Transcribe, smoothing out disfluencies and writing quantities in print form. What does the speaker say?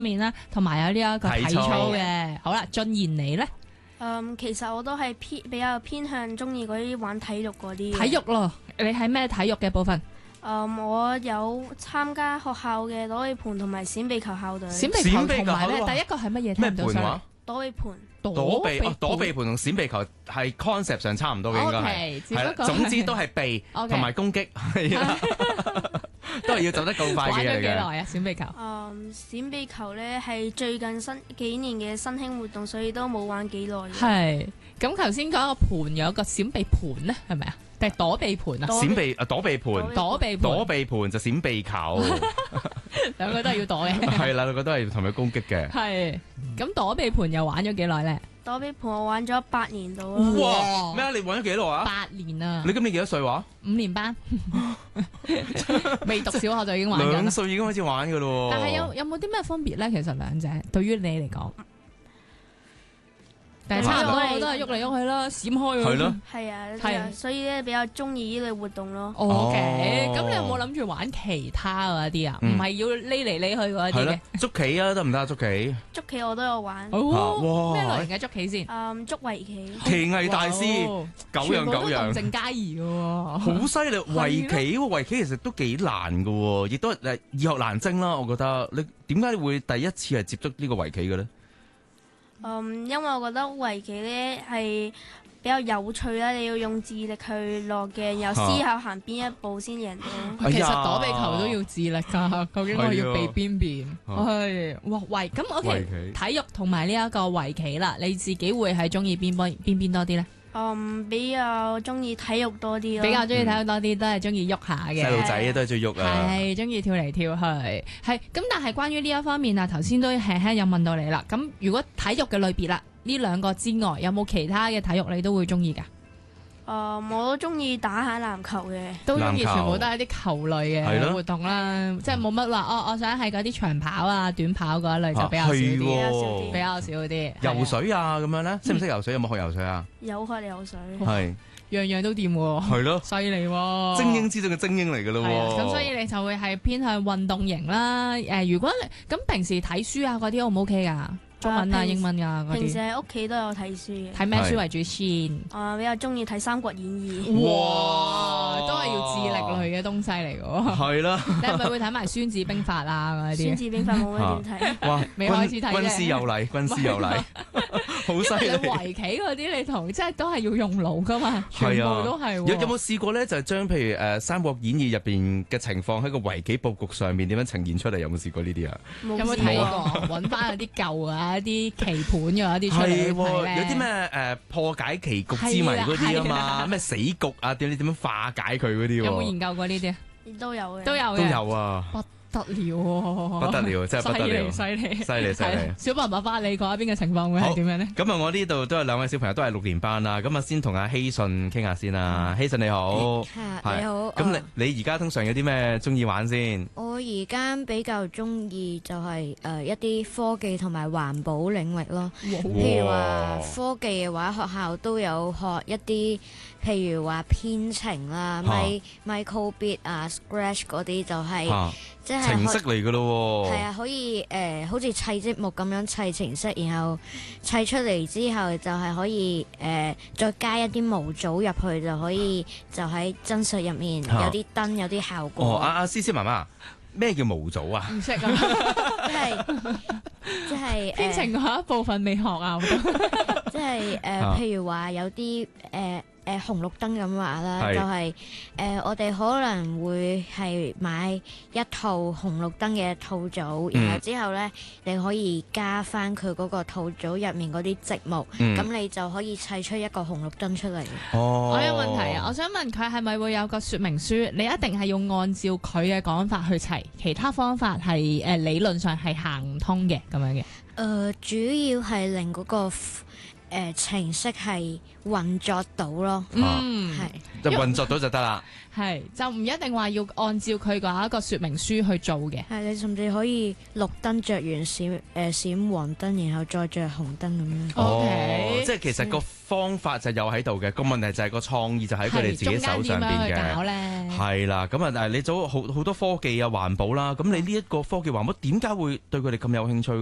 面啦，同埋有呢一個體操嘅。好啦，俊賢你咧？ 其實我都係比較偏向中意嗰啲玩體育嗰啲。 體育咯，你係咩體育嘅部分？ 我有參加學校嘅躲避盤同埋閃避球校隊。 閃避球同埋咧，第一個係乜嘢？ 咩盤話？ 躲避盤。 躲避盤同閃避球係 concept 上差唔多嘅，應該係啦。總之都係避同埋攻擊，係啦，都係要走得夠快嘅嘢嚟嘅。玩咗幾耐啊？閃避球？ 閃避球咧係最近幾年嘅新興活動，所以都冇玩幾耐。 係咁，頭先講個盤有個閃避盤咧，係咪啊？定係躲避盤啊？ 閃避躲避盤，躲避盤就閃避球， 兩個都係要躲嘅。 係啦，兩個都係同佢攻擊嘅。 係咁，躲避盤又玩咗幾耐咧？ 躲避盤我玩咗8年到啦。 哇！咩啊？你玩咗幾耐啊 ？8年啊！ 你今年幾多歲話 ？5年班，未讀小學就已經玩緊。 2歲已經開始玩噶咯。 但係有冇啲咩分別咧？其實兩者對於你嚟講，但係差唔多都係喐嚟喐去啦，閃開。 係咯。 係啊，所以咧比較中意呢類活動咯。 OK，咁你有冇諗住玩其他嗰啲啊？唔係要匿嚟匿去嗰啲嘅。 捉棋啊，得唔得啊？捉棋？ 捉棋我都有玩。 哇！咩類型嘅捉棋先？ 捉圍棋。 棋藝大師，九樣九樣。 動靜皆宜嘅喎。 好犀利！圍棋，圍棋其實都幾難嘅，亦都易學難精啦。我覺得你點解會第一次係接觸呢個圍棋嘅咧？ 因為我覺得圍棋咧係比較有趣啦，你要用智力去落嘅，又思考行邊一步先贏到。 其實躲避球都要智力㗎，究竟我要避邊邊？係哇咁 OK， 體育同埋呢一個圍棋啦，你自己會係中意邊邊多啲咧？ 比較中意體育多啲咯。 比較中意體育多啲，都係中意喐下嘅。 細路仔都係中意喐啊。 係中意跳嚟跳去。係咁，但係關於呢一方面啊，頭先都輕輕有問到你啦。咁如果體育嘅類別啦，呢兩個之外，有冇其他嘅體育你都會中意㗎？ 我都中意打下籃球嘅， 都中意，全部都係啲球類嘅活動啦，即係冇乜話我想係嗰啲長跑啊、短跑嗰一類就比較少啲，比較少啲。 游水啊咁樣咧，識唔識游水？有冇學游水啊？ 有學游水， 係樣樣都掂喎， 係咯， 犀利喎， 精英之中嘅精英嚟㗎咯喎。 咁所以你就會係偏向運動型啦。如果你咁平時睇書啊嗰啲 O 唔 OK 㗎？中文啊、英文啊嗰啲。 平時喺屋企都有睇書嘅。 睇咩書為主先？ 比較中意睇《三國演義》。 哇！ 都係要智力類嘅東西嚟㗎。 係啦。 你係咪會睇埋《孫子兵法》啊嗰啲？《 孫子兵法》冇乜點睇。 哇！ 未開始睇啫。 軍師有禮，軍師有禮，好犀利。 因為你圍棋嗰啲，你同即係都係要用腦㗎嘛，全部都係。 有冇試過咧？就係將譬如《三國演義》入邊嘅情況喺個圍棋佈局上面點樣呈現出嚟？有冇試過呢啲啊？ 有冇睇過？揾翻嗰啲舊啊一啲棋盤嘅一啲出嚟睇， 有啲咩破解棋局之謎嗰啲啊嘛，咩死局啊，你點樣化解佢嗰啲？ 有冇研究過呢啲？ 都有嘅， 都有啊！不得了喎！ 不得了，真係不得了！ 犀利！小朋友翻你嗰邊嘅情況會係點樣呢？ 咁啊，我呢度都有兩位小朋友都係6年班啦。咁啊，先同阿希信傾下先啦。希信你好， 你好。 咁你而家通常有啲咩中意玩先？ 我而家比較中意就係一啲科技同埋環保領域咯。譬如話科技嘅話，學校都有學一啲，譬如話編程啦、Microbit 啊、Scratch 嗰啲就係即係程式嚟噶咯。 係啊，可以好似砌積木咁樣砌程式，然後砌出嚟之後就係可以再加一啲模組入去，就可以就喺真實入面有啲燈有啲效果。 阿思思媽媽，咩叫模組啊？ 唔識啊， 即係編程嗰一部分未學啊， 即係譬如話有啲紅綠燈咁話啦，就係我哋可能會係買一套紅綠燈嘅套組，然後之後咧你可以加翻佢嗰個套組入面嗰啲積木，咁你就可以砌出一個紅綠燈出嚟。 我有問題啊，我想問佢係咪會有個說明書？你一定係要按照佢嘅講法去砌，其他方法係理論上係行唔通嘅咁樣嘅。 主要係令嗰個程式係運作到咯。係就運作到就得啦。 係就唔一定話要按照佢嗰一個說明書去做嘅。 係你甚至可以綠燈着完閃黃燈，然後再着紅燈咁樣。 OK， 即係其實個方法就有喺度嘅，個問題就係個創意就喺佢哋自己手上邊嘅。係啦，咁啊，但係你做好多科技啊、環保啦，咁你呢一個科技環保點解會對佢哋咁有興趣？